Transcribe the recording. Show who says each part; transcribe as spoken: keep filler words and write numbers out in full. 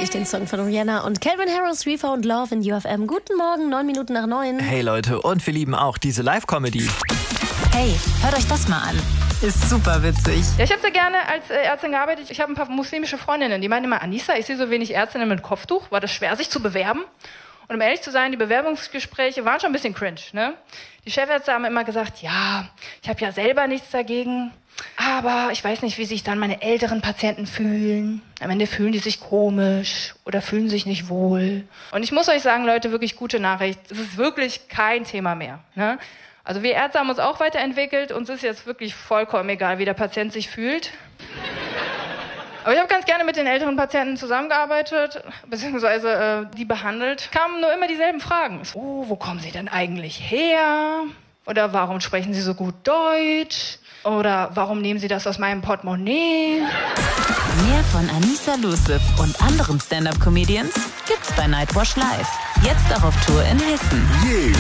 Speaker 1: ich den Song von Rihanna und Calvin Harris, We Found Love in U F M. Guten Morgen, neun Minuten nach neun.
Speaker 2: Hey Leute, und wir lieben auch diese Live-Comedy.
Speaker 3: Hey, hört euch das mal an. Ist super witzig.
Speaker 4: Ja, ich habe sehr gerne als äh, Ärztin gearbeitet. Ich habe ein paar muslimische Freundinnen, die meinten immer, Anissa, ich sehe so wenig Ärztinnen mit Kopftuch. War das schwer, sich zu bewerben? Und um ehrlich zu sein, die Bewerbungsgespräche waren schon ein bisschen cringe, ne? Die Chefärzte haben immer gesagt, ja, ich habe ja selber nichts dagegen, aber ich weiß nicht, wie sich dann meine älteren Patienten fühlen. Am Ende fühlen die sich komisch oder fühlen sich nicht wohl. Und ich muss euch sagen, Leute, wirklich gute Nachricht. Es ist wirklich kein Thema mehr, ne? Also wir Ärzte haben uns auch weiterentwickelt. Uns ist jetzt wirklich vollkommen egal, wie der Patient sich fühlt. Aber ich habe ganz gerne mit den älteren Patienten zusammengearbeitet, beziehungsweise äh, die behandelt. Kamen nur immer dieselben Fragen. Oh, wo kommen Sie denn eigentlich her? Oder warum sprechen Sie so gut Deutsch? Oder warum nehmen Sie das aus meinem Portemonnaie?
Speaker 3: Mehr von Anissa Luciff und anderen Stand-Up-Comedians gibt's bei Nightwash Live. Jetzt auch auf Tour in Hessen.
Speaker 5: Yeah.